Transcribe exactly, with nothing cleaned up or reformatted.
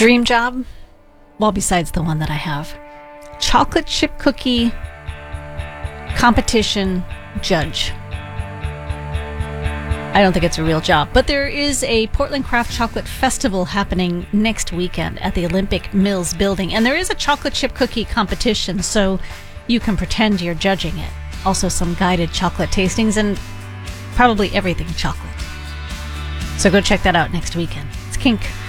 dream job? Well, besides the one that I have. Chocolate chip cookie competition judge. I don't think it's a real job, but there is a Portland Craft Chocolate Festival happening next weekend at the Olympic Mills building, and there is a chocolate chip cookie competition, so you can pretend you're judging it. Also some guided chocolate tastings and probably everything chocolate. So go check that out next weekend. It's Kink.